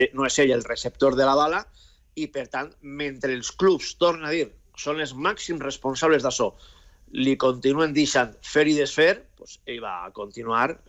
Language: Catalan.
no és ell el receptor de la bala, i per tant, mentre els clubs, torna a dir, són els màxims responsables d'això, li continuen deixant fer i desfer, doncs ell va continuar